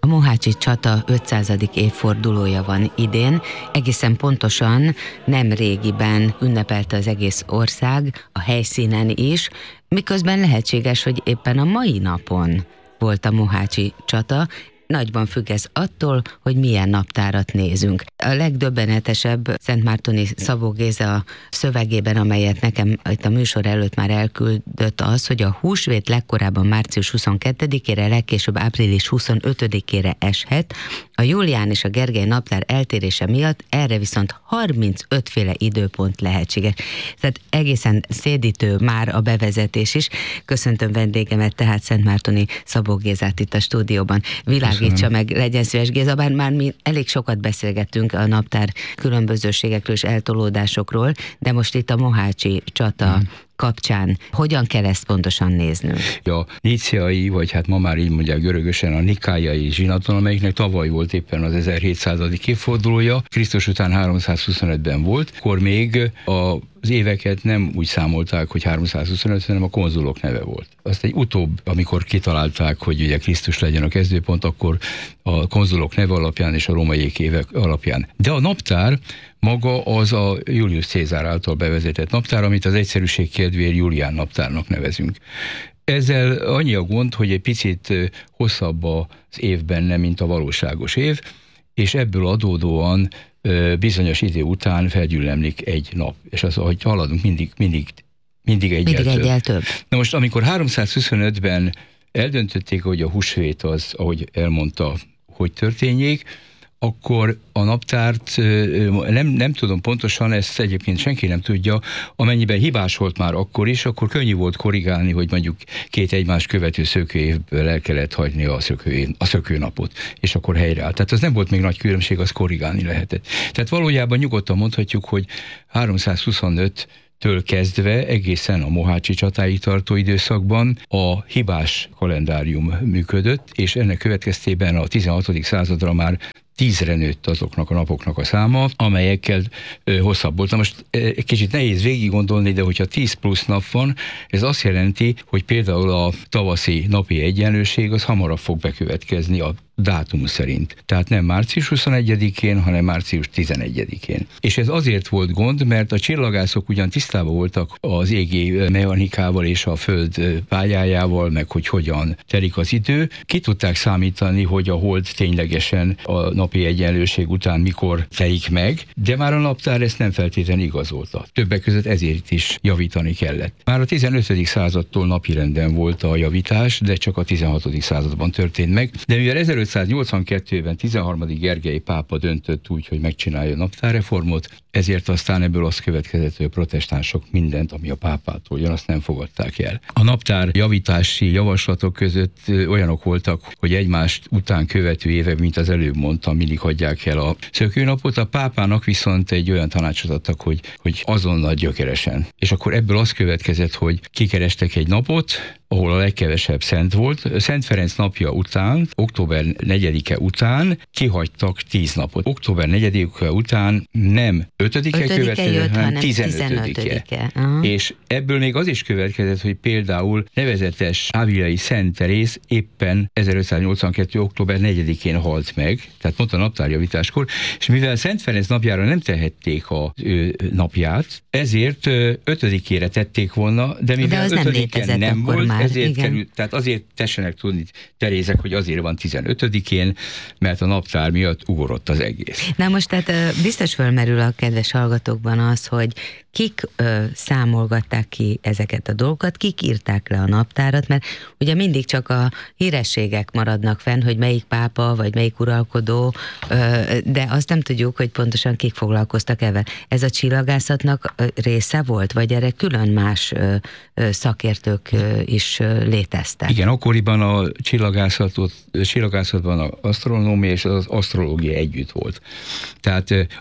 A mohácsi csata 500. évfordulója van idén, egészen pontosan nem régiben ünnepelte az egész ország, a helyszínen is, miközben lehetséges, hogy éppen a mai napon volt a mohácsi csata. Nagyban függ ez attól, hogy milyen naptárat nézünk. A legdöbbenetesebb Szentmártoni Szabó Géza szövegében, amelyet nekem itt a műsor előtt már elküldött, az, hogy a húsvét legkorábban március 22-ére, legkésőbb április 25-ére eshet. A Julián és a Gergely naptár eltérése miatt erre viszont 35 féle időpont lehetséges. Tehát egészen szédítő már a bevezetés is. Köszöntöm vendégemet, tehát Szentmártoni Szabó Gézát itt a stúdióban. Világítsa meg, legyen szíves Géza, bár már mi elég sokat beszélgettünk a naptár különbözőségekről és eltolódásokról, de most itt a mohácsi csata kapcsán hogyan kell ezt pontosan néznünk? A níciai, vagy hát ma már így mondják görögösen a nikájai zsinaton, amelyiknek tavaly volt éppen az 1700. évfordulója, Krisztus után 325-ben volt, akkor még az éveket nem úgy számolták, hogy 325, hanem a konzulok neve volt. Azt egy utóbb, amikor kitalálták, hogy ugye Krisztus legyen a kezdőpont, akkor a konzulok neve alapján és a római évek alapján. De a naptár maga az a Julius Cézár által bevezetett naptár, amit az egyszerűség kedvéért Julián naptárnak nevezünk. Ezzel annyi a gond, hogy egy picit hosszabb az év benne, mint a valóságos év, és ebből adódóan bizonyos idő után felgyűlemlik egy nap. És az, ahogy haladunk, mindig egyel több. Na most, amikor 325-ben eldöntötték, hogy a húsvét az, ahogy elmondta, hogy történjék, akkor a naptárt, nem tudom pontosan, ezt egyébként senki nem tudja, amennyiben hibás volt már akkor is, akkor könnyű volt korrigálni, hogy mondjuk két egymást követő szökőévből el kellett hagyni a szökőnapot, és akkor helyreállt. Tehát az nem volt még nagy különbség, az korrigálni lehetett. Tehát valójában nyugodtan mondhatjuk, hogy 325-től kezdve egészen a mohácsi csatáig tartó időszakban a hibás kalendárium működött, és ennek következtében a 16. századra már 10-re nőtt azoknak a napoknak a száma, amelyekkel hosszabb volt. Na most egy kicsit nehéz végig gondolni, de hogyha 10 plusz nap van, ez azt jelenti, hogy például a tavaszi napi egyenlőség az hamarabb fog bekövetkezni a dátum szerint. Tehát nem március 21-én, hanem március 11-én. És ez azért volt gond, mert a csillagászok ugyan tisztában voltak az égi mechanikával és a föld pályájával, meg hogy hogyan telik az idő. Ki tudták számítani, hogy a hold ténylegesen a napi egyenlőség után mikor telik meg, de már a naptár ezt nem feltétlenül igazolta. Többek között ezért is javítani kellett. Már a 15. századtól napirenden volt a javítás, de csak a 16. században történt meg. De mivel 1582-ben 13. Gergely pápa döntött úgy, hogy megcsinálja a naptárreformot, ezért aztán ebből az következett, hogy a protestánsok mindent, ami a pápától jön, azt nem fogadták el. A naptár javítási javaslatok között olyanok voltak, hogy egymást után követő évek, mint az előbb mondtam, mindig hagyják el a szökőnapot. A pápának viszont egy olyan tanácsot adtak, hogy azonnal gyökeresen. És akkor ebből az következett, hogy kikerestek egy napot, ahol a legkevesebb szent volt. Szent Ferenc napja után, október 4-e után kihagytak 10 napot. Október 4-e után nem 5-e következett, hanem 15-e. És ebből még az is következett, hogy például nevezetes ávilai Szent Teréz éppen 1582. október 4-én halt meg, tehát pont a naptárjavításkor, és mivel Szent Ferenc napjára nem tehették a napját, ezért 5-ére tették volna, de mivel 5-en nem volt, ezért került, tehát azért tessenek tudni Terézek, hogy azért van 15-én, mert a naptár miatt ugorott az egész. Na most tehát biztos fölmerül a kedves hallgatókban az, hogy kik számolgatták ki ezeket a dolgokat, kik írták le a naptárat, mert ugye mindig csak a hírességek maradnak fenn, hogy melyik pápa, vagy melyik uralkodó, de azt nem tudjuk, hogy pontosan kik foglalkoztak ezzel. Ez a csillagászatnak része volt, vagy erre külön más szakértők is léteztek? Igen, akkoriban a csillagászatban az asztronómia és az asztrológia együtt volt. Tehát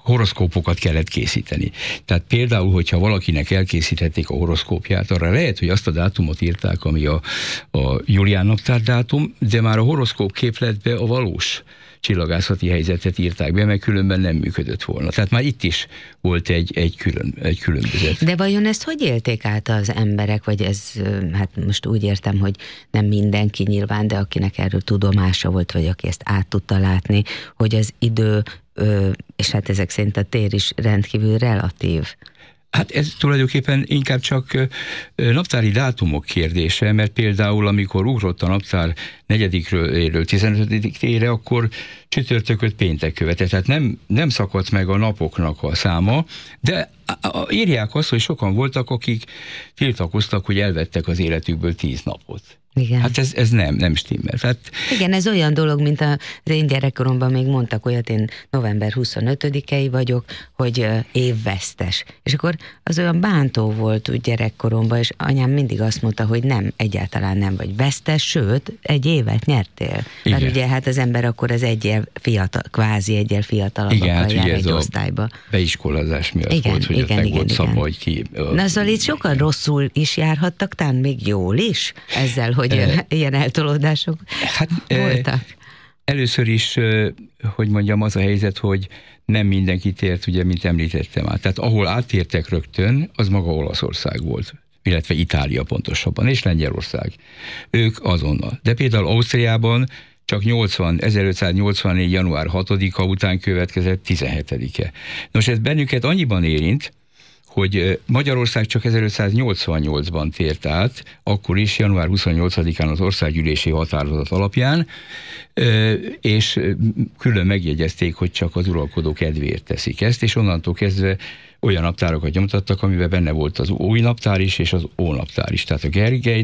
horoszkópokat kellett készíteni. Tehát például, hogyha valakinek elkészíthették a horoszkópját, arra lehet, hogy azt a dátumot írták, ami a Julián naptár dátum, de már a horoszkóp képletbe a valós csillagászati helyzetet írták be, mert különben nem működött volna. Tehát már itt is volt egy különbözet. De vajon ezt hogy élték át az emberek, vagy ez, hát most úgy értem, hogy nem mindenki nyilván, de akinek erről tudomása volt, vagy aki ezt át tudta látni, hogy az idő, és hát ezek szerint a tér is rendkívül relatív. Hát ez tulajdonképpen inkább csak naptári dátumok kérdése, mert például amikor ugrott a naptár 4-ről 15-ére, akkor csütörtököt péntek követett. Tehát nem szakadt meg a napoknak a száma, de írják azt, hogy sokan voltak, akik tiltakoztak, hogy elvettek az életükből 10 napot. Igen. Hát ez nem stimmel. Hát... Igen, ez olyan dolog, mint az én gyerekkoromban még mondtak olyat, én november 25-ei vagyok, hogy évvesztes. És akkor az olyan bántó volt úgy gyerekkoromban, és anyám mindig azt mondta, hogy nem, egyáltalán nem vagy vesztes, sőt, egy évet nyertél. Igen. Mert ugye hát az ember akkor az kvázi egyel fiatalabbakkal hát jár egy osztályba. Beiskolázás miatt volt, hogy ott meg volt szabva, hogy ki... Na szóval itt sokan rosszul is járhattak, talán még jól is ezzel, hogy ilyen eltolódások voltak. Először is, hogy mondjam, az a helyzet, hogy nem mindenki tért, ugye, mint említettem már. Tehát ahol átértek rögtön, az maga Olaszország volt, illetve Itália pontosabban, és Lengyelország. Ők azonnal. De például Ausztriában csak 1584. január 6-a után következett 17-e. Nos, ez bennünket annyiban érint, hogy Magyarország csak 1588-ban tért át, akkor is január 28-án az országgyűlési határozat alapján, és külön megjegyezték, hogy csak az uralkodó kedvéért teszik ezt, és onnantól kezdve olyan naptárokat nyomtattak, amiben benne volt az új naptár is, és az ónaptár is. Tehát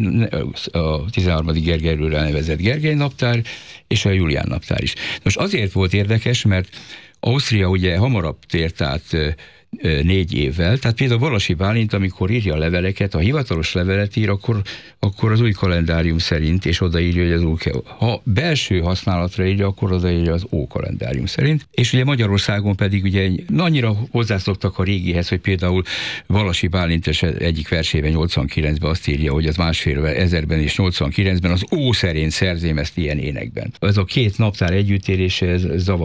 a 13. Gergelyről elnevezett Gergely naptár, és a Julián naptár is. Most azért volt érdekes, mert Ausztria ugye hamarabb tért át 4 évvel, tehát például Walasi Bálint, amikor írja a leveleket, a hivatalos levelet ír, akkor az új kalendárium szerint, és odaírja, hogy ha belső használatra írja, akkor odaírja az ókalendárium szerint, és ugye Magyarországon pedig ugye annyira hozzászoktak a régihez, hogy például Walasi Bálint egyik versében 89-ben azt írja, hogy az másfél ezerben és 89-ben az ó szerint szerzém ezt ilyen énekben. Ez a két naptár együttérése, ez zavar.